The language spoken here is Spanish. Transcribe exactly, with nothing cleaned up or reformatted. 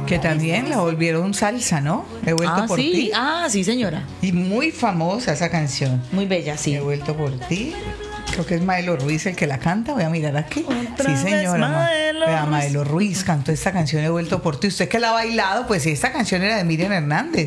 Que también la volvieron salsa, ¿no? He vuelto Ah, por sí. ti. Ah, sí, señora. Y muy famosa esa canción. Muy bella, sí. He vuelto por ti. Creo que es Maelo Ruiz el que la canta. Voy a mirar aquí. Otra Sí, vez señora. Ma- Maelo Vea, Ruiz. Maelo Ruiz cantó esta canción He vuelto por ti. Usted que la ha bailado, pues sí, esta canción era de Miriam Hernández.